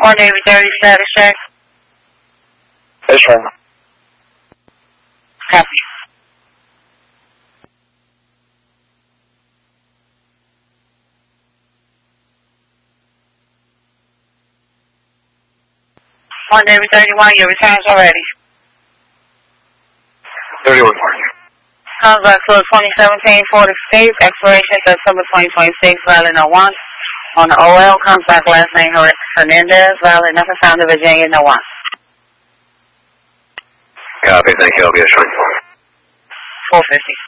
Or Navy 30 status check. Yes, sir. Copy. Or Navy 31, your returns already. 31. Contract for 2017 Ford Escape, expiration September 2026, valid 01. On the OL, contract last name Hernandez, valid nothing found in Virginia, 01. Copy, thank you, I'll be assured. 450.